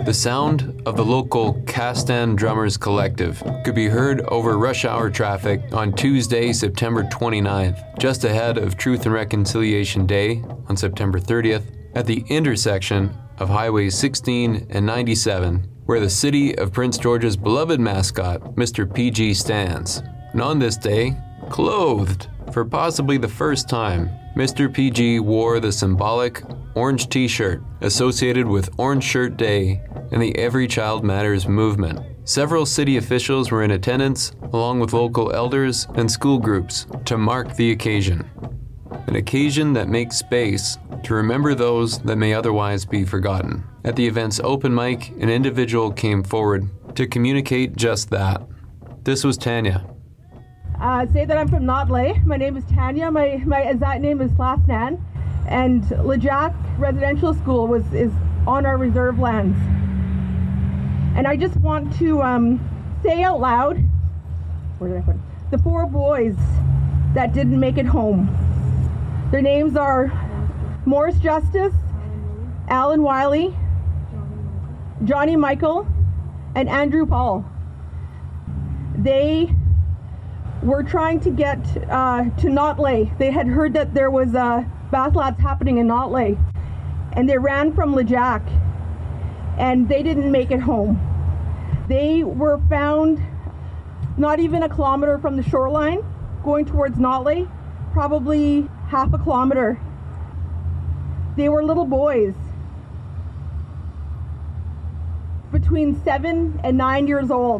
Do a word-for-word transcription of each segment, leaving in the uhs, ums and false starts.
The sound of the local Castan Drummers Collective could be heard over rush hour traffic on Tuesday, September twenty-ninth, just ahead of Truth and Reconciliation Day on September thirtieth, at the intersection of Highway sixteen and ninety-seven, where the city of Prince George's beloved mascot, Mister P G, stands. And on this day, clothed for possibly the first time, Mister P G wore the symbolic orange t-shirt associated with Orange Shirt Day and the Every Child Matters movement. Several city officials were in attendance, along with local elders and school groups, to mark the occasion. An occasion that makes space to remember those that may otherwise be forgotten. At the event's open mic, an individual came forward to communicate just that. This was Tanya. Uh, say that I'm from Notley. My name is Tanya. My my exact name is Flasnan, and Lejac Residential School was is on our reserve lands. And I just want to um, say out loud, where did I put it? The four boys that didn't make it home. Their names are Morris Justice, Alan Wiley, Johnny Michael, and Andrew Paul. They were trying to get uh, to Notley. They had heard that there was a bath labs happening in Notley, and they ran from Lejac, and they didn't make it home. They were found not even a kilometer from the shoreline, going towards Notley, probably half a kilometer. They were little boys, between seven and nine years old.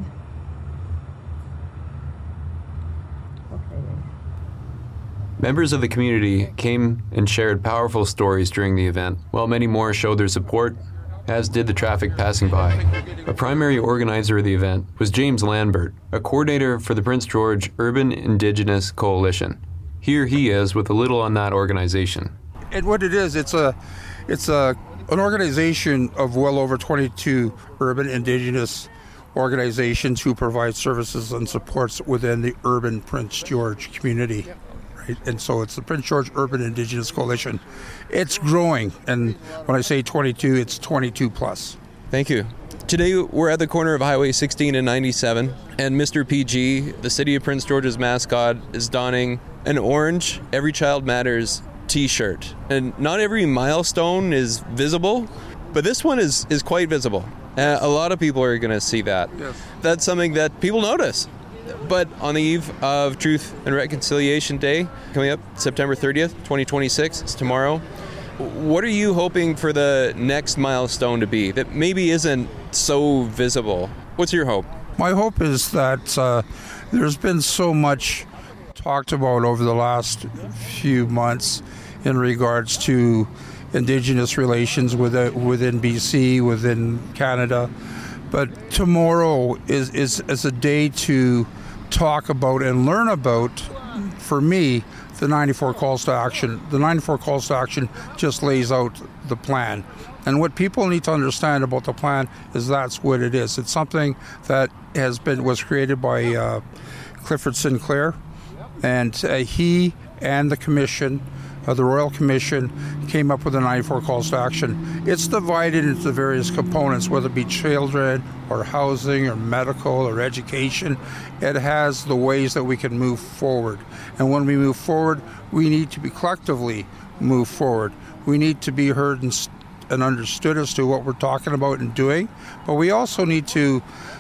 Members of the community came and shared powerful stories during the event, while many more showed their support, as did the traffic passing by. A primary organizer of the event was James Lambert, a coordinator for the Prince George Urban Indigenous Coalition. Here he is with a little on that organization. And what it is, it's a, it's a an organization of well over twenty-two urban Indigenous organizations who provide services and supports within the urban Prince George community. And so it's the Prince George Urban Indigenous Coalition. It's growing, and when I say twenty-two, it's twenty-two plus. Thank you. Today we're at the corner of Highway sixteen and ninety-seven, and Mister P G, the City of Prince George's mascot, is donning an orange Every Child Matters t-shirt. And not every milestone is visible, but this one is, is quite visible. Uh, a lot of people are going to see that. Yes. That's something that people notice. But on the eve of Truth and Reconciliation Day, coming up September thirtieth, twenty twenty-six, it's tomorrow, what are you hoping for the next milestone to be that maybe isn't so visible? What's your hope? My hope is that uh, there's been so much talked about over the last few months in regards to Indigenous relations within, within B C, within Canada. But tomorrow is, is, is a day to talk about and learn about, for me, the ninety-four calls to action. The ninety-four calls to action just lays out the plan. And what people need to understand about the plan is that's what it is. It's something that has been was created by uh, Clifford Sinclair, and uh, he and the commission, Uh, the Royal Commission, came up with the ninety-four calls to action. It's divided into the various components, whether it be children or housing or medical or education. It has the ways that we can move forward. And when we move forward, we need to be collectively move forward. We need to be heard and, and understood as to what we're talking about and doing. But we also need to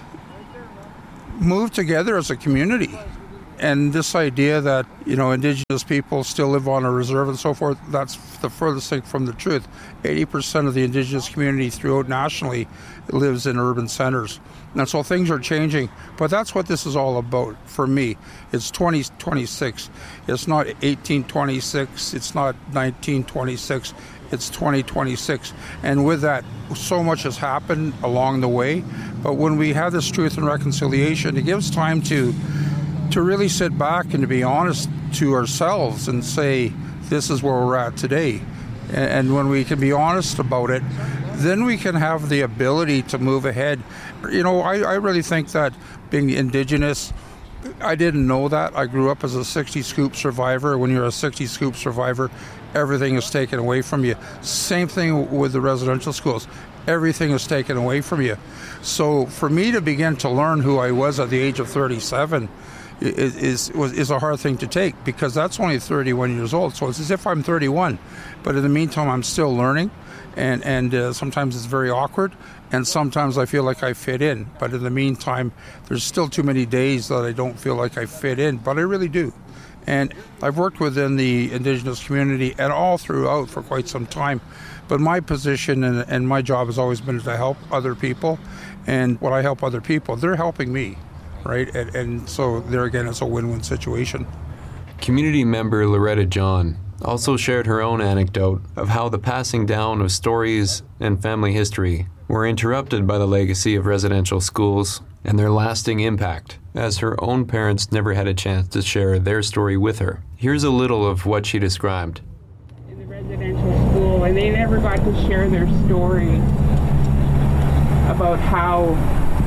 move together as a community. And this idea that, you know, Indigenous people still live on a reserve and so forth, that's the furthest thing from the truth. eighty percent of the Indigenous community throughout nationally lives in urban centers. And so things are changing. But that's what this is all about for me. It's twenty twenty-six. It's not eighteen twenty-six. It's not nineteen twenty-six. It's twenty twenty-six. And with that, so much has happened along the way. But when we have this Truth and Reconciliation, it gives time to to really sit back and to be honest to ourselves and say, this is where we're at today. And when we can be honest about it, then we can have the ability to move ahead. You know, I, I really think that being Indigenous, I didn't know that. I grew up as a sixty scoop survivor. When you're a sixty scoop survivor, everything is taken away from you. Same thing with the residential schools. everything is taken away from you. So for me to begin to learn who I was at the age of thirty-seven is is, was, is a hard thing to take, because that's only thirty-one years old. So it's as if I'm thirty-one. But in the meantime, I'm still learning, and, and uh, sometimes it's very awkward, and sometimes I feel like I fit in. But in the meantime, there's still too many days that I don't feel like I fit in, but I really do. And I've worked within the Indigenous community and all throughout for quite some time. But my position and, and my job has always been to help other people. And when I help other people, they're helping me, right? And, and so there again, it's a win-win situation. Community member Loretta John also shared her own anecdote of how the passing down of stories and family history were interrupted by the legacy of residential schools and their lasting impact, as her own parents never had a chance to share their story with her. Here's a little of what she described. In the residential school, and they never got to share their story about how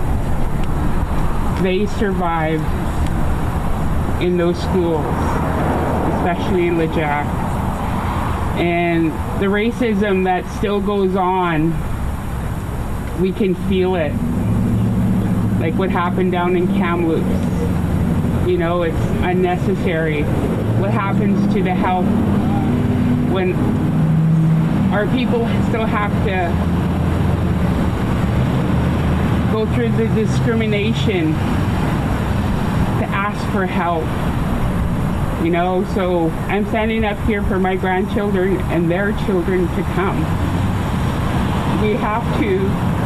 they survived in those schools, especially in Lejac. And the racism that still goes on, we can feel it. Like what happened down in Kamloops. You know, it's unnecessary. What happens to the health when our people still have to go through the discrimination to ask for help? You know, so I'm standing up here for my grandchildren and their children to come. We have to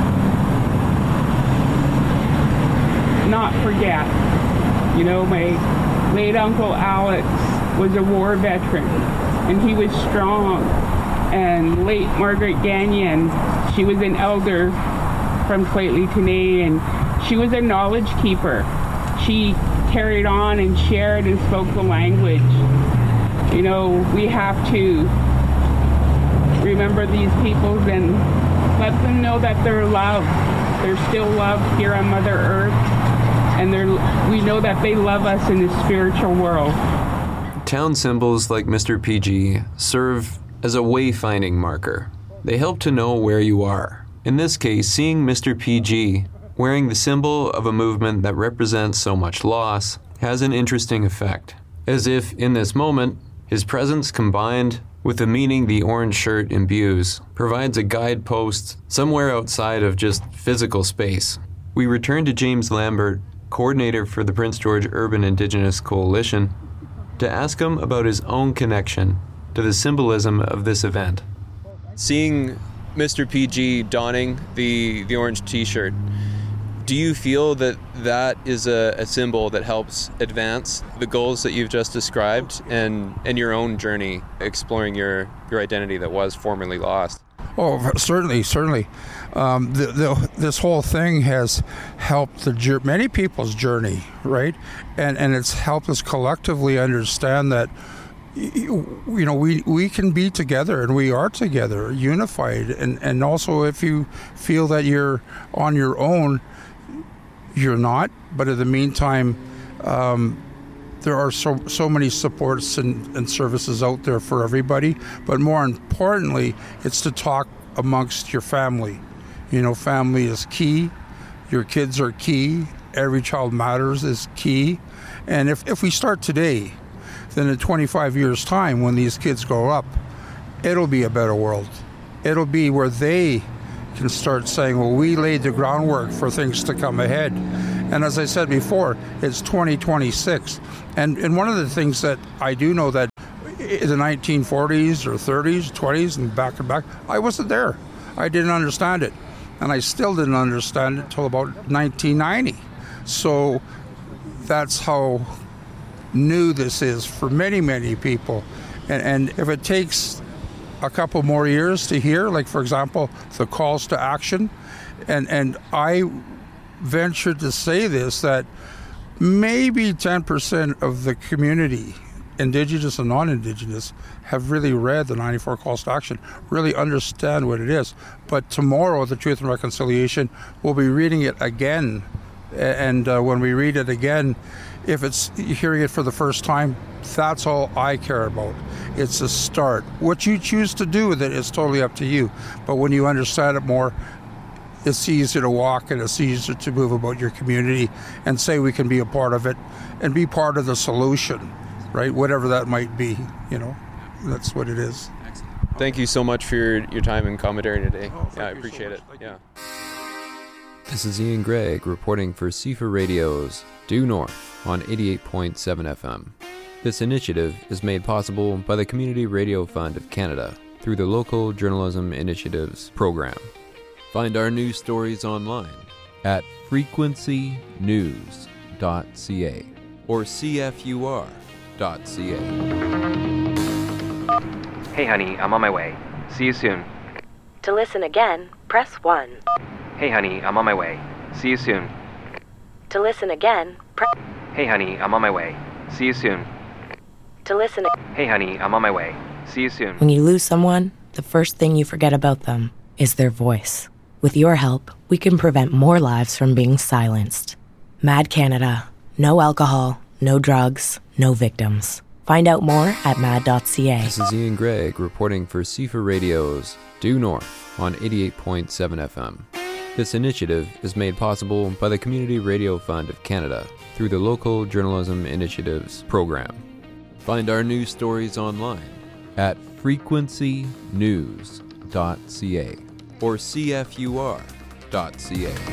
not forget. You know, my late Uncle Alex was a war veteran, and he was strong. And late Margaret Gagnon, she was an elder from Slightly Tenay, and she was a knowledge keeper. She carried on and shared and spoke the language. You know, we have to remember these peoples and let them know that they're loved. They're still loved here on Mother Earth, and they're, we know that they love us in the spiritual world. Town symbols like Mister P G serve as a wayfinding marker. They help to know where you are. In this case, seeing Mister P G wearing the symbol of a movement that represents so much loss has an interesting effect, as if in this moment, his presence combined with the meaning the orange shirt imbues provides a guidepost somewhere outside of just physical space. We return to James Lambert, coordinator for the Prince George Urban Indigenous Coalition, to ask him about his own connection to the symbolism of this event. Seeing Mister P G donning the, the orange t-shirt, do you feel that that is a, a symbol that helps advance the goals that you've just described and, and your own journey exploring your, your identity that was formerly lost? Oh, certainly, certainly. Um, the, the, this whole thing has helped the many people's journey, right? And and it's helped us collectively understand that, you know, we, we can be together, and we are together, unified. And, and also, if you feel that you're on your own, you're not. But in the meantime, um, there are so so many supports and, and services out there for everybody. But more importantly, it's to talk amongst your family. You know, family is key. Your kids are key. Every child matters is key. And if, if we start today, then in twenty-five years' time, when these kids grow up, it'll be a better world. It'll be where they can start saying, well, we laid the groundwork for things to come ahead. And as I said before, it's twenty twenty-six. And, and one of the things that I do know that in the nineteen forties or thirties, twenties, and back and back, I wasn't there. I didn't understand it. And I still didn't understand it until about nineteen ninety. So that's how new this is for many, many people. And, and if it takes a couple more years to hear, like, for example, the calls to action, and, and I venture to say this, that maybe ten percent of the community, Indigenous and non-Indigenous, have really read the ninety-four calls to action, really understand what it is. But tomorrow, the Truth and Reconciliation, we'll be reading it again. And uh, when we read it again, if it's hearing it for the first time, that's all I care about. It's a start. What you choose to do with it is totally up to you. But when you understand it more, it's easier to walk and it's easier to move about your community and say we can be a part of it and be part of the solution, right? Whatever that might be, you know, that's what it is. Thank you so much for your, your time and commentary today. Oh, yeah, I you appreciate so it. much. Yeah. This is Ian Gregg reporting for C F A Radio's Due North on eighty-eight point seven F M. This initiative is made possible by the Community Radio Fund of Canada through the Local Journalism Initiatives program. Find our news stories online at frequency news dot c a or c f u r dot c a. Hey honey, I'm on my way. See you soon. To listen again, press one. Hey honey, I'm on my way. See you soon. To listen again, press... Hey honey, I'm on my way. See you soon. To listen... Hey honey, I'm on my way. See you soon. When you lose someone, the first thing you forget about them is their voice. With your help, we can prevent more lives from being silenced. Mad Canada. No alcohol, no drugs, no victims. Find out more at mad dot c a. This is Ian Gregg reporting for C F A Radio's Due North on eighty-eight point seven F M. This initiative is made possible by the Community Radio Fund of Canada through the Local Journalism Initiatives program. Find our news stories online at frequency news dot c a or c f u r dot c a.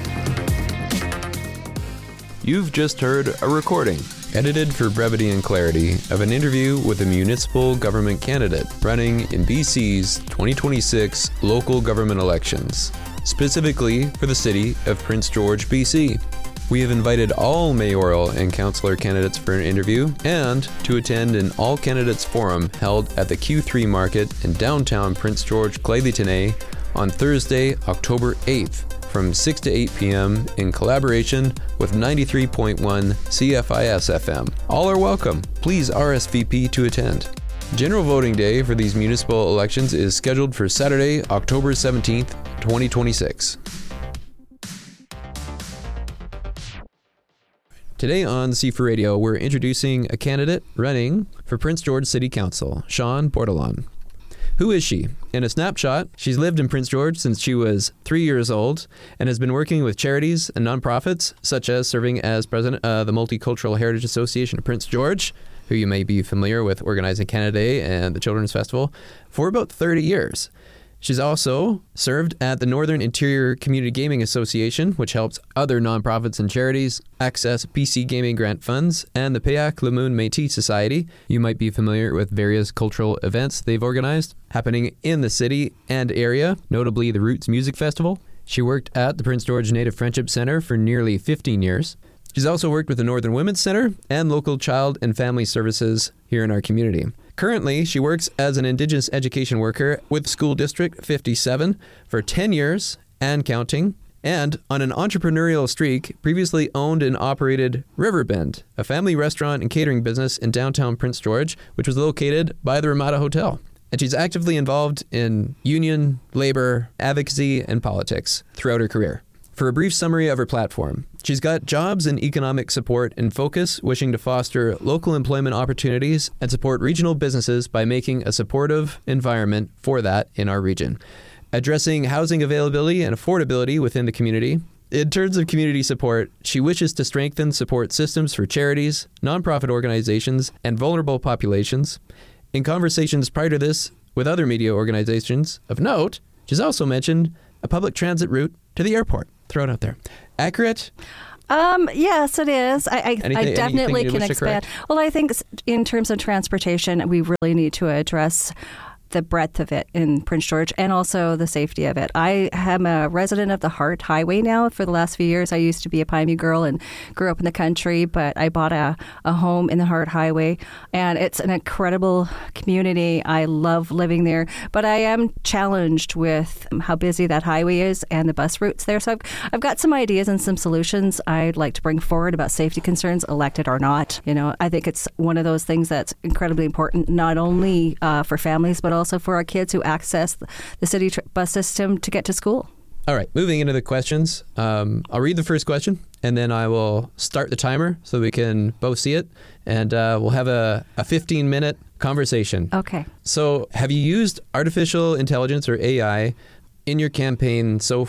You've just heard a recording, edited for brevity and clarity, of an interview with a municipal government candidate running in B C's twenty twenty-six local government elections, specifically for the city of Prince George, B C. We have invited all mayoral and councillor candidates for an interview and to attend an all candidates forum held at the Q three Market in downtown Prince George, Clayton on Thursday, October eighth from six to eight p.m. in collaboration with ninety-three point one C F I S F M. All are welcome. Please R S V P to attend. General voting day for these municipal elections is scheduled for Saturday, October seventeenth, twenty twenty-six. Today on C F A Radio, we're introducing a candidate running for Prince George City Council, Sean Bordelon. Who is she? In a snapshot, she's lived in Prince George since she was three years old and has been working with charities and nonprofits, such as serving as president of the Multicultural Heritage Association of Prince George, who you may be familiar with organizing Canada Day and the Children's Festival, for about thirty years. She's also served at the Northern Interior Community Gaming Association, which helps other nonprofits and charities access P C gaming grant funds, and the Payak Lamoon Métis Society. You might be familiar with various cultural events they've organized happening in the city and area, notably the Roots Music Festival. She worked at the Prince George Native Friendship Center for nearly fifteen years. She's also worked with the Northern Women's Center and local child and family services here in our community. Currently, she works as an Indigenous education worker with School District fifty-seven for ten years and counting, and on an entrepreneurial streak, previously owned and operated Riverbend, a family restaurant and catering business in downtown Prince George, which was located by the Ramada Hotel. And she's actively involved in union, labor, advocacy, and politics throughout her career. For a brief summary of her platform, she's got jobs and economic support in focus, wishing to foster local employment opportunities and support regional businesses by making a supportive environment for that in our region. Addressing housing availability and affordability within the community. In terms of community support, she wishes to strengthen support systems for charities, nonprofit organizations, and vulnerable populations. In conversations prior to this with other media organizations of note, she's also mentioned a public transit route to the airport. Throw it out there. Accurate? Um, yes, it is. I, I, anything, I definitely you can wish to expand. correct? Well, I think in terms of transportation, we really need to address the breadth of it in Prince George and also the safety of it. I am a resident of the Hart Highway now for the last few years. I used to be a Pineview girl and grew up in the country, but I bought a, a home in the Hart Highway, and it's an incredible community. I love living there, but I am challenged with how busy that highway is and the bus routes there. So I've, I've got some ideas and some solutions I'd like to bring forward about safety concerns, elected or not. You know, I think it's one of those things that's incredibly important, not only uh, for families, but also for our kids who access the city tr- bus system to get to school. All right, moving into the questions. Um, I'll read the first question, and then I will start the timer so we can both see it, and uh, we'll have a, a fifteen-minute conversation. Okay. So have you used artificial intelligence or A I in your campaign so far?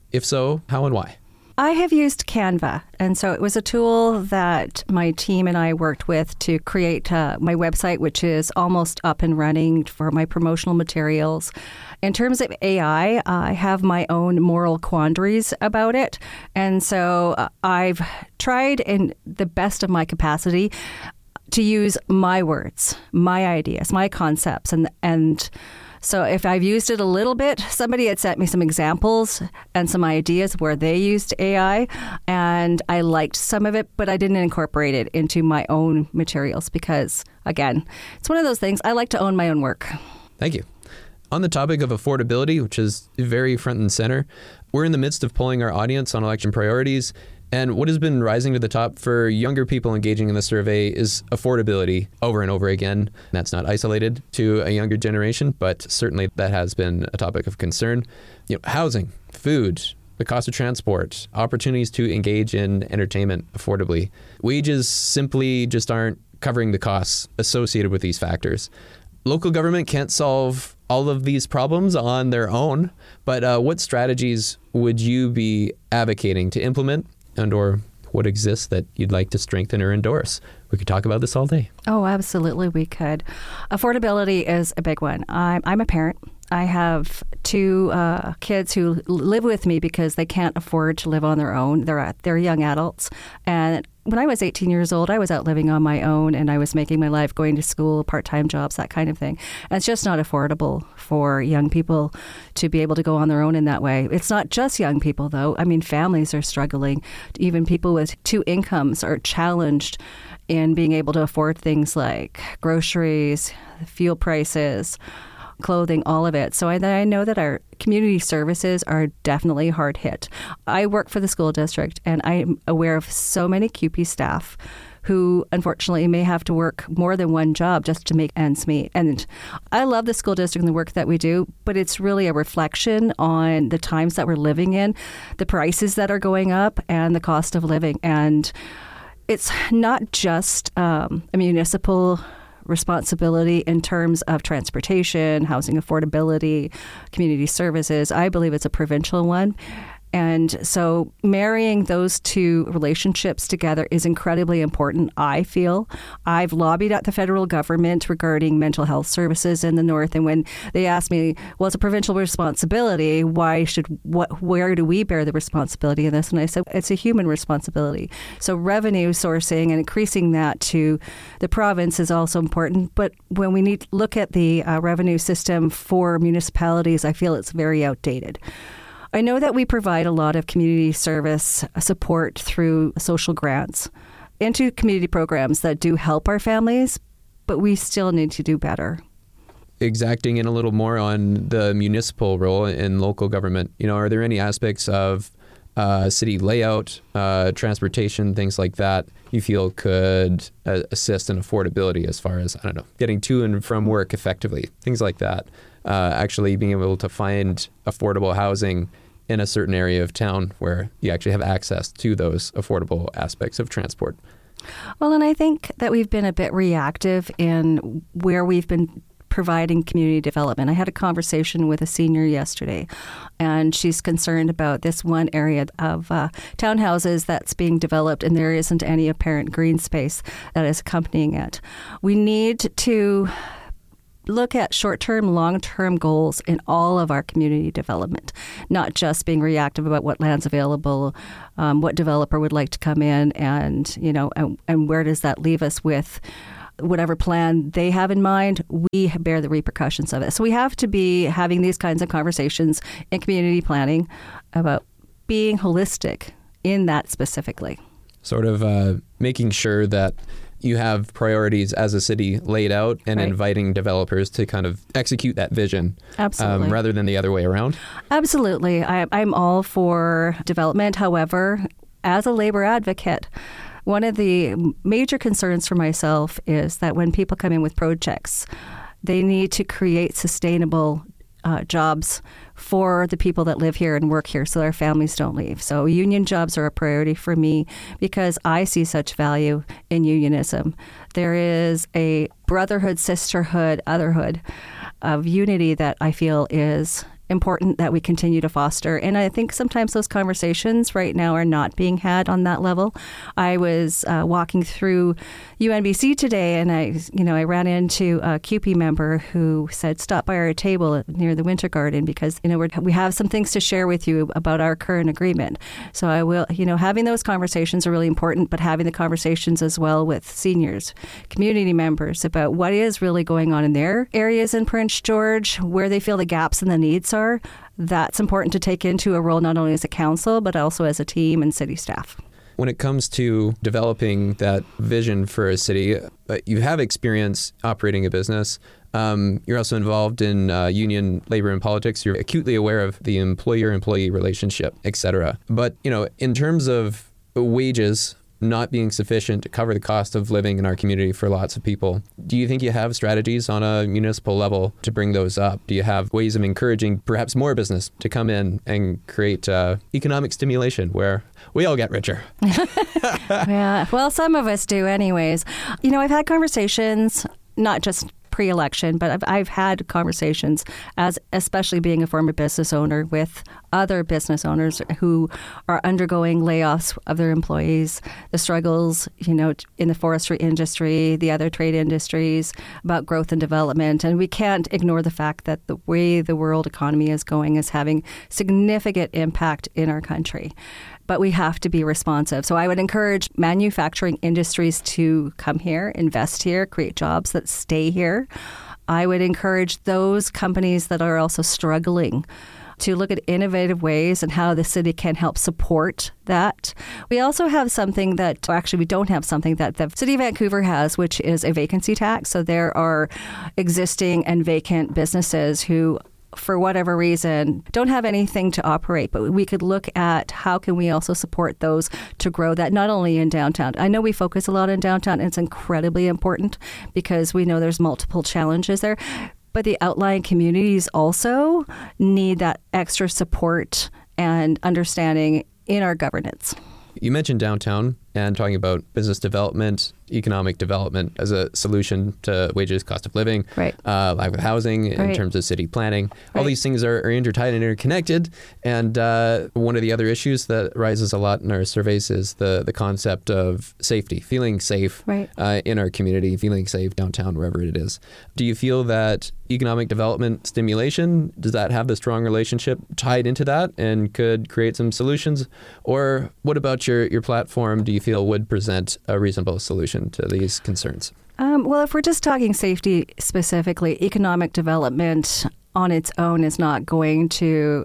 If so, how and why? I have used Canva, and so it was a tool that my team and I worked with to create uh, my website, which is almost up and running for my promotional materials. In terms of A I, I have my own moral quandaries about it, and so uh, I've tried in the best of my capacity to use my words, my ideas, my concepts, and and so if I've used it a little bit, somebody had sent me some examples and some ideas where they used A I, and I liked some of it, but I didn't incorporate it into my own materials because, again, it's one of those things. I like to own my own work. Thank you. On the topic of affordability, which is very front and center, we're in the midst of polling our audience on election priorities. And what has been rising to the top for younger people engaging in the survey is affordability over and over again. That's not isolated to a younger generation, but certainly that has been a topic of concern. You know, housing, food, the cost of transport, opportunities to engage in entertainment affordably. Wages simply just aren't covering the costs associated with these factors. Local government can't solve all of these problems on their own, but uh, what strategies would you be advocating to implement, and or what exists that you'd like to strengthen or endorse? We could talk about this all day. Oh, absolutely we could. Affordability is a big one. I'm, I'm a parent. I have two uh, kids who live with me because they can't afford to live on their own. They're they're young adults. And when I was eighteen years old, I was out living on my own, and I was making my life, going to school, part-time jobs, that kind of thing. And it's just not affordable for young people to be able to go on their own in that way. It's not just young people, though. I mean, families are struggling. Even people with two incomes are challenged in being able to afford things like groceries, fuel prices, clothing, all of it. So I, I know that our community services are definitely hard hit. I work for the school district, and I'm aware of so many C U P E staff who unfortunately may have to work more than one job just to make ends meet. And I love the school district and the work that we do, but it's really a reflection on the times that we're living in, the prices that are going up, and the cost of living. And it's not just um, a municipal responsibility in terms of transportation, housing affordability, community services. I believe it's a provincial one. And so marrying those two relationships together is incredibly important, I feel. I've lobbied at the federal government regarding mental health services in the North. And when they asked me, well, it's a provincial responsibility, why should, what, where do we bear the responsibility in this? And I said, it's a human responsibility. So revenue sourcing and increasing that to the province is also important. But when we need to look at the uh, revenue system for municipalities, I feel it's very outdated. I know that we provide a lot of community service support through social grants into community programs that do help our families, but we still need to do better. Exacting in a little more on the municipal role in local government, you know, are there any aspects of uh, city layout, uh, transportation, things like that you feel could uh, assist in affordability as far as, I don't know, getting to and from work effectively, things like that? Uh, actually being able to find affordable housing in a certain area of town where you actually have access to those affordable aspects of transport. Well, and I think that we've been a bit reactive in where we've been providing community development. I had a conversation with a senior yesterday, and she's concerned about this one area of uh, townhouses that's being developed, and there isn't any apparent green space that is accompanying it. We need to look at short-term, long-term goals in all of our community development, not just being reactive about what land's available, um, what developer would like to come in, and you know, and, and where does that leave us with whatever plan they have in mind. We bear the repercussions of it. So we have to be having these kinds of conversations in community planning about being holistic in that specifically. Sort of uh, making sure that you have priorities as a city laid out and right. inviting developers to kind of execute that vision. Absolutely. Um, rather than the other way around. Absolutely. I, I'm all for development. However, as a labor advocate, one of the major concerns for myself is that when people come in with projects, they need to create sustainable uh, jobs for the people that live here and work here so their families don't leave. So union jobs are a priority for me because I see such value in unionism. There is a brotherhood, sisterhood, otherhood of unity that I feel is important that we continue to foster. And I think sometimes those conversations right now are not being had on that level. I was uh, walking through U N B C today, and I, you know, I ran into a C U P E member who said, "Stop by our table near the Winter Garden because you know we're, we have some things to share with you about our current agreement." So I will, you know, having those conversations are really important, but having the conversations as well with seniors, community members about what is really going on in their areas in Prince George, where they feel the gaps and the needs are. That's important to take into a role not only as a council, but also as a team and city staff. When it comes to developing that vision for a city, uh, you have experience operating a business. Um, you're also involved in uh, union labor and politics. You're acutely aware of the employer-employee relationship, et cetera. But, you know, in terms of wages not being sufficient to cover the cost of living in our community for lots of people, do you think you have strategies on a municipal level to bring those up? Do you have ways of encouraging perhaps more business to come in and create uh, economic stimulation where we all get richer? Yeah, well, some of us do anyways. You know, I've had conversations, not just pre-election, but I've, I've had conversations, as especially being a former business owner, with other business owners who are undergoing layoffs of their employees, the struggles, you know, in the forestry industry, the other trade industries, about growth and development. And we can't ignore the fact that the way the world economy is going is having significant impact in our country. But we have to be responsive. So I would encourage manufacturing industries to come here, invest here, create jobs that stay here. I would encourage those companies that are also struggling to look at innovative ways and how the city can help support that. We also have something that, or actually we don't have something that the City of Vancouver has, which is a vacancy tax. So there are existing and vacant businesses who, for whatever reason, don't have anything to operate, but we could look at how can we also support those to grow that, not only in downtown. I know we focus a lot in downtown, and it's incredibly important because we know there's multiple challenges there, but the outlying communities also need that extra support and understanding in our governance. You mentioned downtown and talking about business development, economic development as a solution to wages, cost of living, right. uh, lack of housing in right. terms of city planning. Right. All these things are, are intertied and interconnected. And uh, one of the other issues that rises a lot in our surveys is the, the concept of safety, feeling safe right. uh, in our community, feeling safe downtown, wherever it is. Do you feel that economic development stimulation, does that have the strong relationship tied into that and could create some solutions? Or what about your, your platform do you feel would present a reasonable solution to these concerns? Um, well, if we're just talking safety specifically, economic development on its own is not going to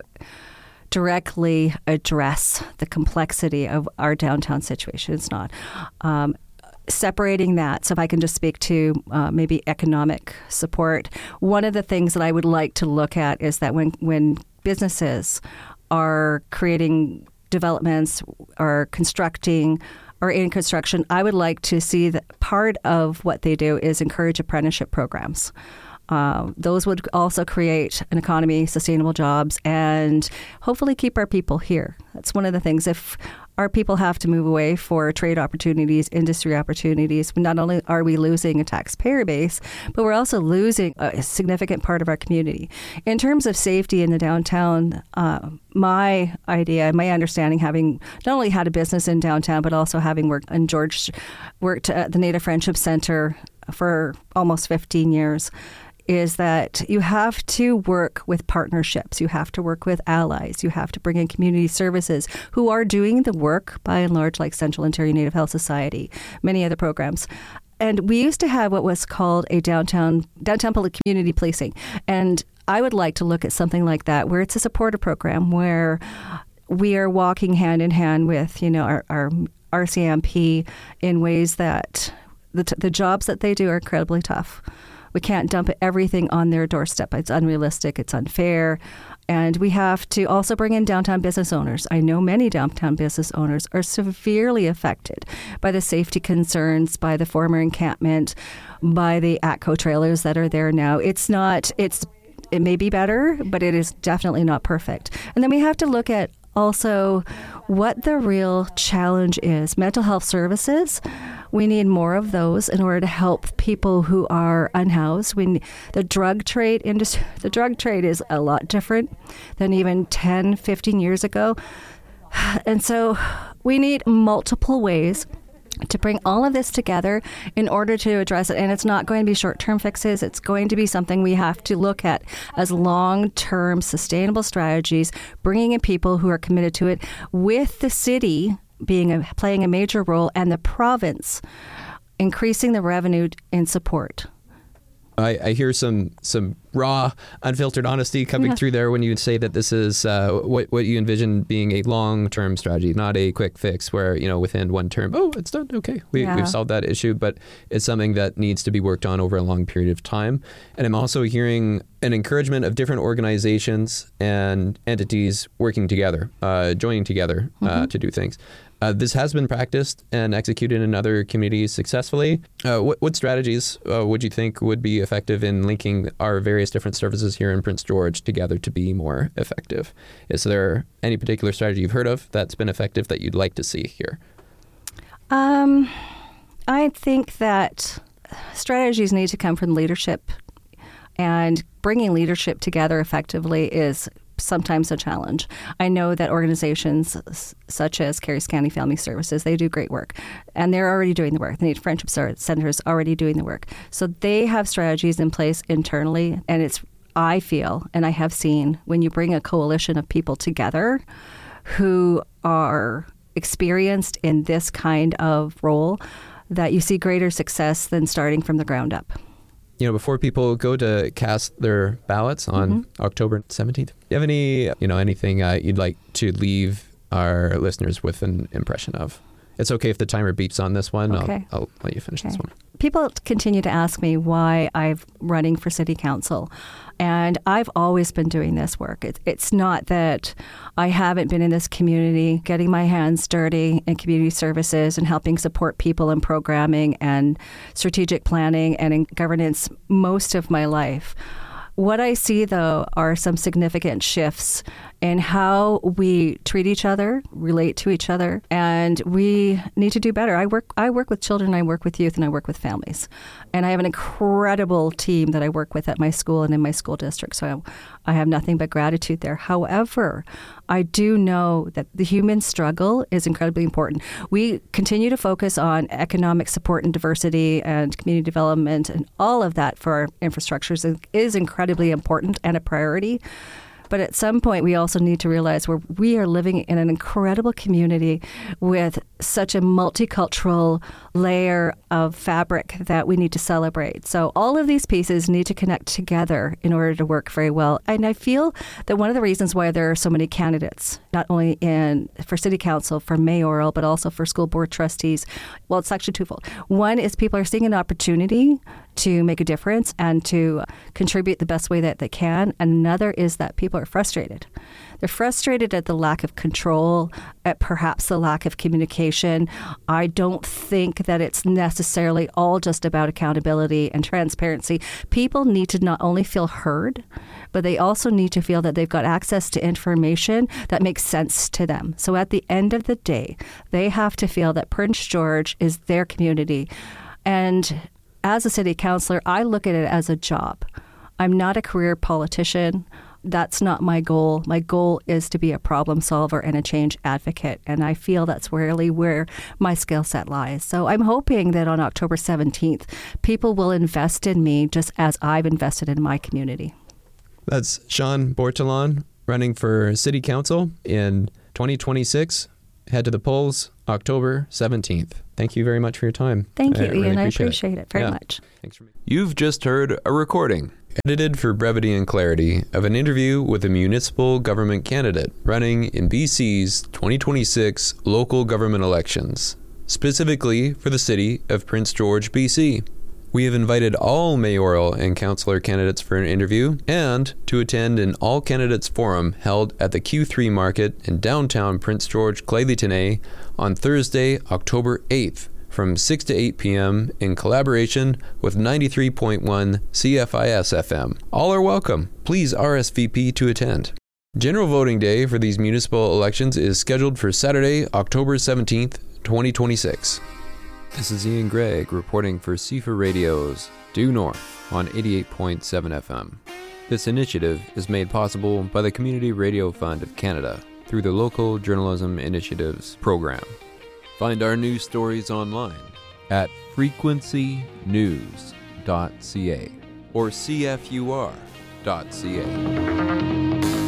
directly address the complexity of our downtown situation. It's not. Um, separating that, so if I can just speak to uh, maybe economic support, one of the things that I would like to look at is that when, when businesses are creating developments or constructing or in construction, I would like to see that part of what they do is encourage apprenticeship programs. Uh, those would also create an economy, sustainable jobs, and hopefully keep our people here. That's one of the things. If our people have to move away for trade opportunities, industry opportunities, not only are we losing a taxpayer base, but we're also losing a significant part of our community. In terms of safety in the downtown, uh, my idea, my understanding, having not only had a business in downtown, but also having worked in George, worked at the Native Friendship Center for almost fifteen years, is that you have to work with partnerships. You have to work with allies. You have to bring in community services who are doing the work, by and large, like Central Ontario Native Health Society, many other programs. And we used to have what was called a downtown downtown public community policing. And I would like to look at something like that, where it's a supporter program, where we are walking hand in hand with, you know, our, our R C M P in ways that the, the jobs that they do are incredibly tough. We can't dump everything on their doorstep. It's unrealistic. It's unfair. And we have to also bring in downtown business owners. I know many downtown business owners are severely affected by the safety concerns, by the former encampment, by the ATCO trailers that are there now. It's not, it's, it may be better, but it is definitely not perfect. And then we have to look at also what the real challenge is. Mental health services, We need more of those in order to help people who are unhoused. We, the drug trade industry, the drug trade is a lot different than even ten, fifteen years ago. And so we need multiple ways to bring all of this together in order to address it. And it's not going to be short-term fixes. It's going to be something we have to look at as long-term sustainable strategies, bringing in people who are committed to it, with the city being a, playing a major role and the province increasing the revenue in support. I, I hear some some raw, unfiltered honesty coming Yeah. through there when you say that this is uh, what what you envision being a long-term strategy, not a quick fix where, you know, within one term, oh, it's done, okay, we, Yeah. we've solved that issue, but it's something that needs to be worked on over a long period of time. And I'm also hearing an encouragement of different organizations and entities working together, uh, joining together uh, Mm-hmm. to do things. Uh, this has been practiced and executed in other communities successfully. Uh, what, what strategies uh, would you think would be effective in linking our various different services here in Prince George together to be more effective? Is there any particular strategy you've heard of that's been effective that you'd like to see here? Um, I think that strategies need to come from leadership, and bringing leadership together effectively is sometimes a challenge. I know that organizations s- such as Caries County Family Services, they do great work, and they're already doing the work. The Need Friendship Center is already doing the work. So they have strategies in place internally, and it's, I feel, and I have seen, when you bring a coalition of people together who are experienced in this kind of role, that you see greater success than starting from the ground up. You know, before people go to cast their ballots on Mm-hmm. October seventeenth, do you have any, you know, anything uh, you'd like to leave our listeners with an impression of? It's okay if the timer beeps on this one. Okay. I'll, I'll let you finish this Okay. one. People continue to ask me why I'm running for city council. And I've always been doing this work. It, it's not that I haven't been in this community getting my hands dirty in community services and helping support people in programming and strategic planning and in governance most of my life. What I see, though, are some significant shifts in how we treat each other, relate to each other, and we need to do better. I work I work with children, I work with youth, and I work with families. And I have an incredible team that I work with at my school and in my school district, so I have nothing but gratitude there. However, I do know that the human struggle is incredibly important. We continue to focus on economic support and diversity and community development, and all of that for our infrastructures is incredibly important and a priority. But at some point, we also need to realize where we are living in an incredible community with such a multicultural layer of fabric that we need to celebrate. So all of these pieces need to connect together in order to work very well. And I feel that one of the reasons why there are so many candidates, not only in for city council, for mayoral, but also for school board trustees, well, it's actually twofold. One is people are seeing an opportunity to make a difference and to contribute the best way that they can. Another is that people are frustrated. They're frustrated at the lack of control, at perhaps the lack of communication. I don't think that it's necessarily all just about accountability and transparency. People need to not only feel heard, but they also need to feel that they've got access to information that makes sense to them. So at the end of the day, they have to feel that Prince George is their community. And as a city councillor, I look at it as a job. I'm not a career politician. That's not my goal. My goal is to be a problem solver and a change advocate. And I feel that's really where my skill set lies. So I'm hoping that on October seventeenth, people will invest in me just as I've invested in my community. That's Sean Bortolon running for City Council in twenty twenty-six. Head to the polls October seventeenth. Thank you very much for your time. Thank you, I really Ian. I appreciate appreciate it, very Yeah. much. Thanks for me. You've just heard a recording, edited for brevity and clarity, of an interview with a municipal government candidate running in B C's twenty twenty-six local government elections, specifically for the city of Prince George, B C. We have invited all mayoral and councillor candidates for an interview and to attend an all-candidates forum held at the Q three Market in downtown Prince George, Clayleigh on Thursday, October eighth from six to eight p.m. in collaboration with ninety-three point one C F I S F M. All are welcome. Please R S V P to attend. General voting day for these municipal elections is scheduled for Saturday, October seventeenth, twenty twenty-six. This is Ian Gregg reporting for C F A Radio's Due North on eighty-eight point seven F M. This initiative is made possible by the Community Radio Fund of Canada through the Local Journalism Initiatives program. Find our news stories online at frequency news dot c a or c f u r dot c a.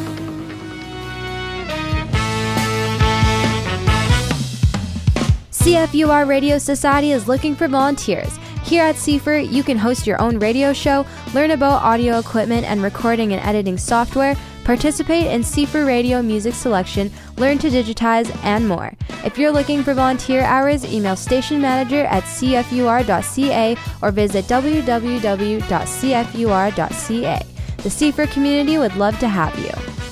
C F U R Radio Society is looking for volunteers. Here at C F R, you can host your own radio show, learn about audio equipment and recording and editing software, participate in C F R radio music selection, learn to digitize, and more. If you're looking for volunteer hours, email station manager at c f u r dot c a or visit w w w dot c f u r dot c a. The C F R community would love to have you.